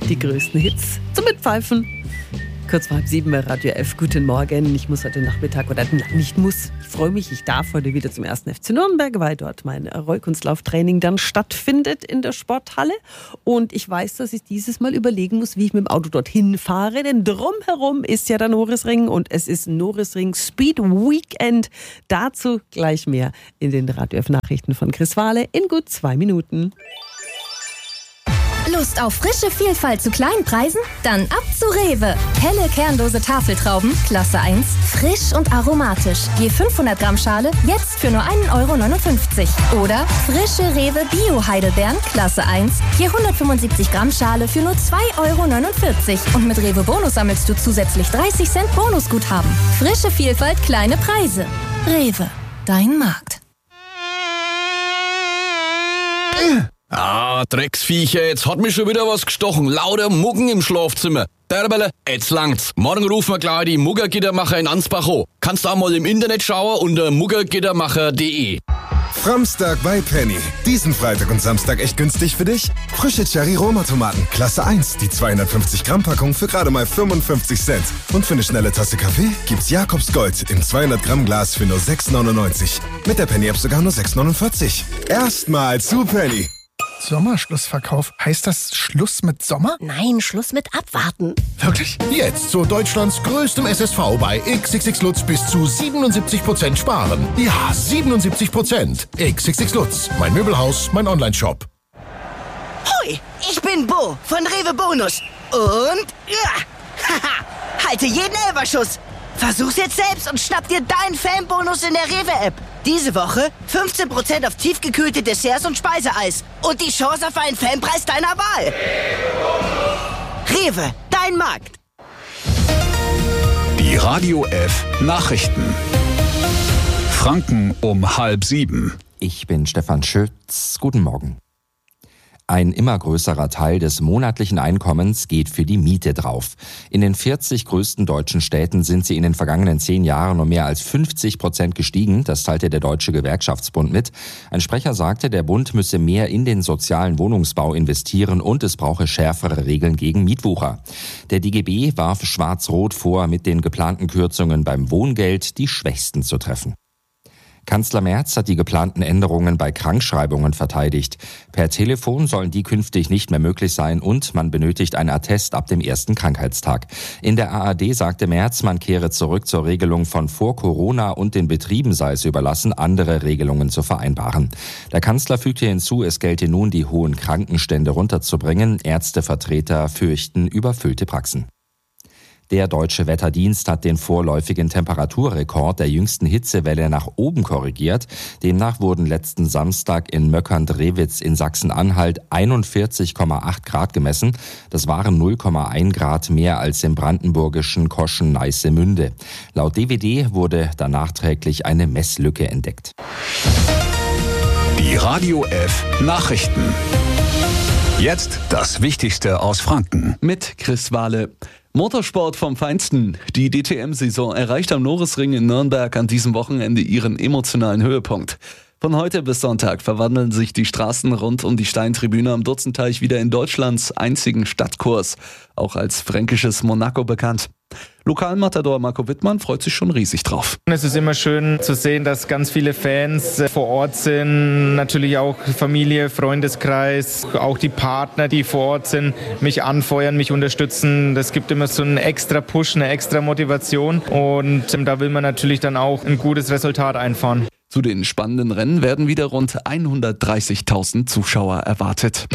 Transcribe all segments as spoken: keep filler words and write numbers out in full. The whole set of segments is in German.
Die größten Hits zum Mitpfeifen. Kurz vor halb sieben bei Radio F. Guten Morgen. Ich muss heute Nachmittag, oder nicht muss, ich freue mich, ich darf heute wieder zum ersten F C Nürnberg, weil dort mein Rollkunstlauftraining dann stattfindet in der Sporthalle. Und ich weiß, dass ich dieses Mal überlegen muss, wie ich mit dem Auto dorthin fahre, denn drumherum ist ja der Norisring und es ist Norisring Speed Weekend. Dazu gleich mehr in den Radio F Nachrichten von Chris Wahle in gut zwei Minuten. Lust auf frische Vielfalt zu kleinen Preisen? Dann ab zu Rewe. Helle kernlose Tafeltrauben, Klasse eins, frisch und aromatisch. Je fünfhundert Gramm Schale, jetzt für nur ein Euro neunundfünfzig. Oder frische Rewe Bio-Heidelbeeren, Klasse eins, je hundertfünfundsiebzig Gramm Schale für nur zwei Euro neunundvierzig. Und mit Rewe Bonus sammelst du zusätzlich dreißig Cent Bonusguthaben. Frische Vielfalt, kleine Preise. Rewe, dein Markt. Ah, Drecksviecher, jetzt hat mich schon wieder was gestochen. Lauter Muggen im Schlafzimmer. Derbele, jetzt langt's. Morgen rufen wir gleich die Muggergittermacher in Ansbach an. Kannst du auch mal im Internet schauen unter muggergittermacher punkt de. Framstag bei Penny. Diesen Freitag und Samstag echt günstig für dich. Frische Cherry-Roma-Tomaten, Klasse eins. Die zweihundertfünfzig Gramm Packung für gerade mal fünfundfünfzig Cent. Und für eine schnelle Tasse Kaffee gibt's Jakobs Gold im zweihundert Gramm Glas für nur sechs neunundneunzig. Mit der Penny-App sogar nur sechs neunundvierzig. Erstmal zu Penny. Sommerschlussverkauf. Heißt das Schluss mit Sommer? Nein, Schluss mit Abwarten. Wirklich? Jetzt zu Deutschlands größtem S S V bei X X X Lutz bis zu siebenundsiebzig Prozent sparen. Ja, siebenundsiebzig Prozent. X X X Lutz, mein Möbelhaus, mein Onlineshop. Hui, ich bin Bo von Rewe Bonus. Und, ja, haha, halte jeden Elferschuss. Versuch's jetzt selbst und schnapp dir deinen Fanbonus in der Rewe-App. Diese Woche fünfzehn Prozent auf tiefgekühlte Desserts und Speiseeis. Und die Chance auf einen Fanpreis deiner Wahl. Rewe, dein Markt. Die Radio F Nachrichten. Franken um halb sieben. Ich bin Stefan Schütz. Guten Morgen. Ein immer größerer Teil des monatlichen Einkommens geht für die Miete drauf. In den vierzig größten deutschen Städten sind sie in den vergangenen zehn Jahren um mehr als fünfzig Prozent gestiegen. Das teilte der Deutsche Gewerkschaftsbund mit. Ein Sprecher sagte, der Bund müsse mehr in den sozialen Wohnungsbau investieren und es brauche schärfere Regeln gegen Mietwucher. Der D G B warf Schwarz-Rot vor, mit den geplanten Kürzungen beim Wohngeld die Schwächsten zu treffen. Kanzler Merz hat die geplanten Änderungen bei Krankschreibungen verteidigt. Per Telefon sollen die künftig nicht mehr möglich sein und man benötigt ein Attest ab dem ersten Krankheitstag. In der A R D sagte Merz, man kehre zurück zur Regelung von vor Corona und den Betrieben sei es überlassen, andere Regelungen zu vereinbaren. Der Kanzler fügte hinzu, es gelte nun, die hohen Krankenstände runterzubringen. Ärztevertreter fürchten überfüllte Praxen. Der Deutsche Wetterdienst hat den vorläufigen Temperaturrekord der jüngsten Hitzewelle nach oben korrigiert. Demnach wurden letzten Samstag in Möckern-Drewitz in Sachsen-Anhalt einundvierzig Komma acht Grad gemessen. Das waren null Komma eins Grad mehr als im brandenburgischen Koschen-Neiße-Münde. Laut D W D wurde da nachträglich eine Messlücke entdeckt. Die Radio F Nachrichten. Jetzt das Wichtigste aus Franken. Mit Chris Wahle. Motorsport vom Feinsten. Die D T M-Saison erreicht am Norisring in Nürnberg an diesem Wochenende ihren emotionalen Höhepunkt. Von heute bis Sonntag verwandeln sich die Straßen rund um die Steintribüne am Dutzenteich wieder in Deutschlands einzigen Stadtkurs, auch als fränkisches Monaco bekannt. Lokalmatador Marco Wittmann freut sich schon riesig drauf. Es ist immer schön zu sehen, dass ganz viele Fans vor Ort sind, natürlich auch Familie, Freundeskreis, auch die Partner, die vor Ort sind, mich anfeuern, mich unterstützen. Das gibt immer so einen extra Push, eine extra Motivation und da will man natürlich dann auch ein gutes Resultat einfahren. Zu den spannenden Rennen werden wieder rund hundertdreißigtausend Zuschauer erwartet.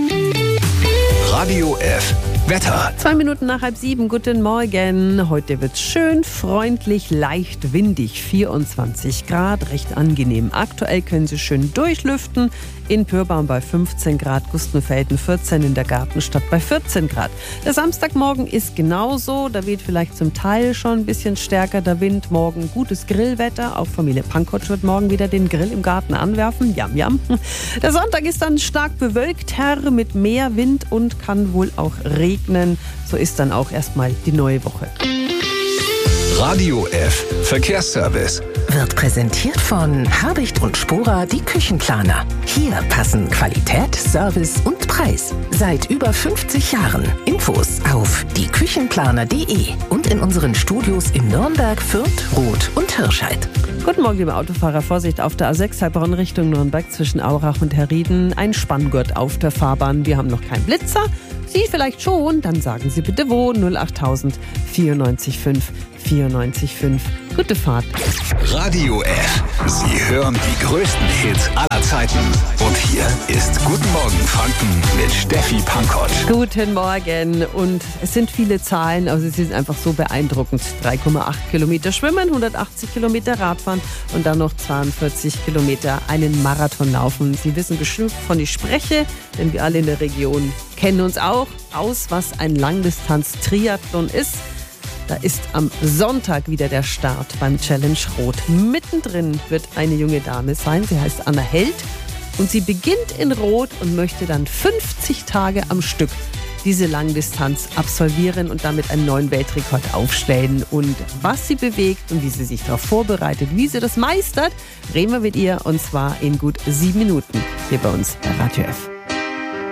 Radio F Wetter. Zwei Minuten nach halb sieben, guten Morgen. Heute wird's schön, freundlich, leicht windig, vierundzwanzig Grad, recht angenehm. Aktuell können Sie schön durchlüften. In Pyrbaum bei fünfzehn Grad, Gustenfelden vierzehn, in der Gartenstadt bei vierzehn Grad. Der Samstagmorgen ist genauso, da weht vielleicht zum Teil schon ein bisschen stärker der Wind. Morgen gutes Grillwetter, auch Familie Pankotsch wird morgen wieder den Grill im Garten anwerfen. Jam, jam. Der Sonntag ist dann stark bewölkt, Herr, mit mehr Wind und kann wohl auch regnen. So ist dann auch erstmal die neue Woche. Radio F Verkehrsservice wird präsentiert von Habicht und Spora, die Küchenplaner. Hier passen Qualität, Service und Preis. Seit über fünfzig Jahren. Infos auf die küchenplaner punkt de und in unseren Studios in Nürnberg, Fürth, Roth und Hirscheid. Guten Morgen, liebe Autofahrer. Vorsicht auf der A sechs Heilbronn Richtung Nürnberg zwischen Aurach und Herrieden. Ein Spanngurt auf der Fahrbahn. Wir haben noch keinen Blitzer. Sie vielleicht schon? Dann sagen Sie bitte wo. null achttausend vierundneunzig fünf vierundneunzig fünf. Gute Fahrt. Radio F. Sie hören die größten Hits aller Zeiten. Und hier ist Guten Morgen Franken mit Steffi Pankott. Guten Morgen. Und es sind viele Zahlen, also es ist einfach so beeindruckend. drei Komma acht Kilometer schwimmen, hundertachtzig Kilometer Radfahren und dann noch zweiundvierzig Kilometer einen Marathon laufen. Sie wissen bestimmt, wovon ich spreche, denn wir alle in der Region kennen uns auch aus, was ein Langdistanz-Triathlon ist. Da ist am Sonntag wieder der Start beim Challenge Rot. Mittendrin wird eine junge Dame sein, sie heißt Anna Held und sie beginnt in Rot und möchte dann fünfzig Tage am Stück diese Langdistanz absolvieren und damit einen neuen Weltrekord aufstellen. Und was sie bewegt und wie sie sich darauf vorbereitet, wie sie das meistert, reden wir mit ihr und zwar in gut sieben Minuten hier bei uns bei Radio F.